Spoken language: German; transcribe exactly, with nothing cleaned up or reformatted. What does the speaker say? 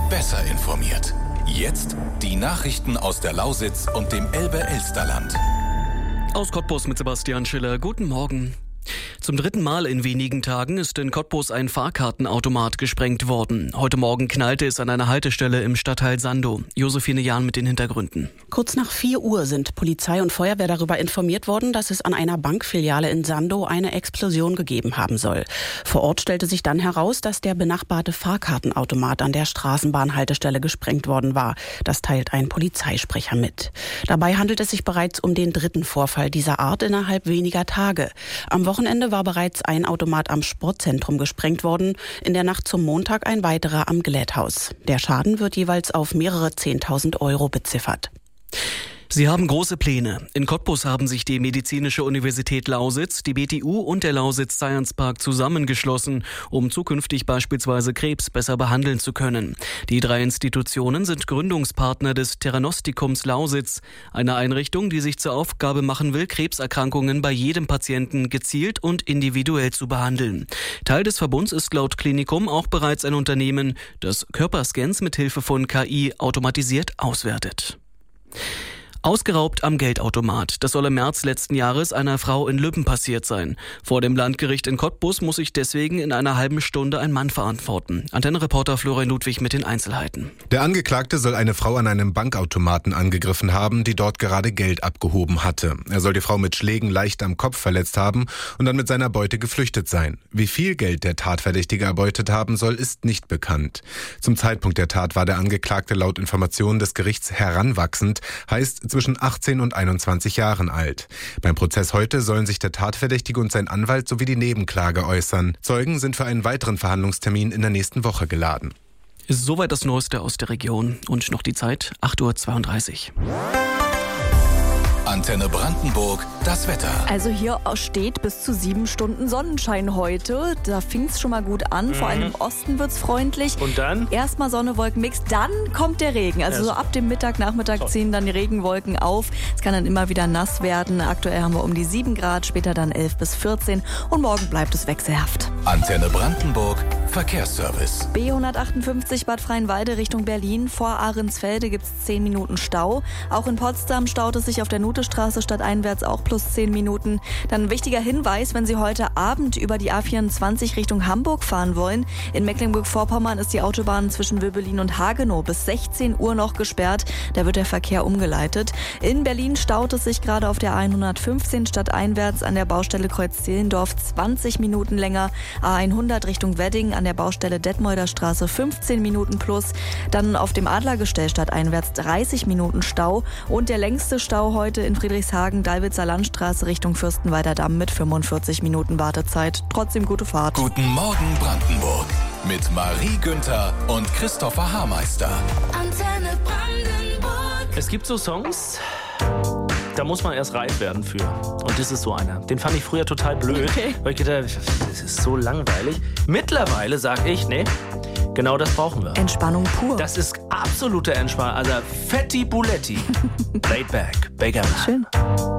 besser informiert. Jetzt die Nachrichten aus der Lausitz und dem Elbe-Elsterland. Aus Cottbus mit Sebastian Schiller. Guten Morgen. Zum dritten Mal in wenigen Tagen ist in Cottbus ein Fahrkartenautomat gesprengt worden. Heute Morgen knallte es an einer Haltestelle im Stadtteil Sandow. Josephine Jahn mit den Hintergründen. Kurz nach vier Uhr sind Polizei und Feuerwehr darüber informiert worden, dass es an einer Bankfiliale in Sandow eine Explosion gegeben haben soll. Vor Ort stellte sich dann heraus, dass der benachbarte Fahrkartenautomat an der Straßenbahnhaltestelle gesprengt worden war. Das teilt ein Polizeisprecher mit. Dabei handelt es sich bereits um den dritten Vorfall dieser Art innerhalb weniger Tage. Am Wochenende war bereits ein Automat am Sportzentrum gesprengt worden, in der Nacht zum Montag ein weiterer am Glätthaus. Der Schaden wird jeweils auf mehrere zehntausend Euro beziffert. Sie haben große Pläne. In Cottbus haben sich die Medizinische Universität Lausitz, die B T U und der Lausitz Science Park zusammengeschlossen, um zukünftig beispielsweise Krebs besser behandeln zu können. Die drei Institutionen sind Gründungspartner des Theranostikums Lausitz, eine Einrichtung, die sich zur Aufgabe machen will, Krebserkrankungen bei jedem Patienten gezielt und individuell zu behandeln. Teil des Verbunds ist laut Klinikum auch bereits ein Unternehmen, das Körperscans mit Hilfe von K I automatisiert auswertet. Ausgeraubt am Geldautomat. Das soll im März letzten Jahres einer Frau in Lübben passiert sein. Vor dem Landgericht in Cottbus muss sich deswegen in einer halben Stunde ein Mann verantworten. Antenne-Reporter Florian Ludwig mit den Einzelheiten. Der Angeklagte soll eine Frau an einem Bankautomaten angegriffen haben, die dort gerade Geld abgehoben hatte. Er soll die Frau mit Schlägen leicht am Kopf verletzt haben und dann mit seiner Beute geflüchtet sein. Wie viel Geld der Tatverdächtige erbeutet haben soll, ist nicht bekannt. Zum Zeitpunkt der Tat war der Angeklagte laut Informationen des Gerichts heranwachsend, heißt zwischen achtzehn und einundzwanzig Jahren alt. Beim Prozess heute sollen sich der Tatverdächtige und sein Anwalt sowie die Nebenklage äußern. Zeugen sind für einen weiteren Verhandlungstermin in der nächsten Woche geladen. Soweit das Neueste aus der Region. Und noch die Zeit, acht Uhr zweiunddreißig. Antenne Brandenburg, das Wetter. Also hier steht bis zu sieben Stunden Sonnenschein heute. Da fing es schon mal gut an. Mhm. Vor allem im Osten wird es freundlich. Und dann? Erstmal Sonne, Wolkenmix, dann kommt der Regen. Also so ab dem Mittag, Nachmittag Toll. ziehen dann die Regenwolken auf. Es kann dann immer wieder nass werden. Aktuell haben wir um die sieben Grad, später dann elf bis vierzehn. Und morgen bleibt es wechselhaft. Antenne Brandenburg, Verkehrsservice. B hundertachtundfünfzig Bad Freienwalde Richtung Berlin. Vor Ahrensfelde gibt es zehn Minuten Stau. Auch in Potsdam staut es sich auf der Nutestraße stadteinwärts auch plus zehn Minuten. Dann ein wichtiger Hinweis, wenn Sie heute Abend über die A vierundzwanzig Richtung Hamburg fahren wollen. In Mecklenburg-Vorpommern ist die Autobahn zwischen Wöbelin und Hagenow bis sechzehn Uhr noch gesperrt. Da wird der Verkehr umgeleitet. In Berlin staut es sich gerade auf der A hundertfünfzehn stadteinwärts an der Baustelle Kreuz-Zehlendorf zwanzig Minuten länger. A hundert Richtung Wedding an der Baustelle Detmolder Straße fünfzehn Minuten plus. Dann auf dem Adlergestell stadteinwärts dreißig Minuten Stau. Und der längste Stau heute in Friedrichshagen, Dalwitzer Landstraße Richtung Fürstenwalder Damm mit fünfundvierzig Minuten Wartezeit. Trotzdem gute Fahrt. Guten Morgen Brandenburg mit Marie Günther und Christopher Haarmeister. Antenne Brandenburg. Es gibt so Songs, da muss man erst reif werden für. Und das ist so einer. Den fand ich früher total blöd. Okay. Weil ich gedacht, das ist so langweilig. Mittlerweile sag ich, nee, genau das brauchen wir. Entspannung pur. Das ist absolute Entspannung. Also Fetti Buletti. Laid back. Beggar. Schön.